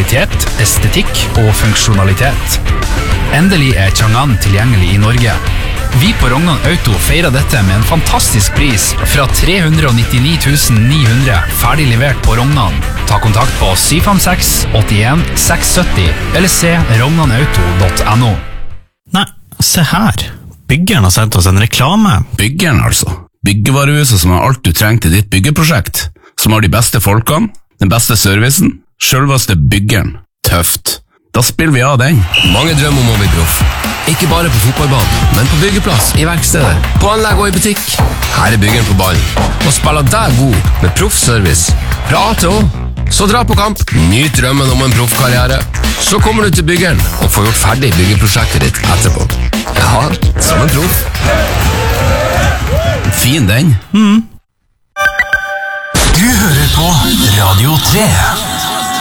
kvalitet, estetikk og funksjonalitet. Endelig Chang'an tilgjengelig i Norge. Vi på Rognan Auto feirer dette med en fantastisk pris fra 399 900 ferdig levert på Rognan. Ta kontakt på 756 81 670 eller se rognanauto.no. Nei, se her. Byggeren har sendt oss en reklame. Byggeren altså. Byggevarehuset som har alt du trenger til ditt byggeprosjekt. Som har de beste folkene, den beste servicen, selveste byggeren. Tøft. Da spiller vi av den. Mange drømmer om å bli proff. Ikke bare på fotballbanen, men på byggeplass, i verkstedet, på anlegg og i butikk. Her byggeren på ballen, og spiller deg god med proffservice. Fra A til Å. Så dra på kamp, nyt drømmen om en proffkarriere. Så kommer du til byggeren og får gjort ferdig byggeprosjektet ditt etterpå. Ja, som en proff. Fin den. Du hører på Radio 3.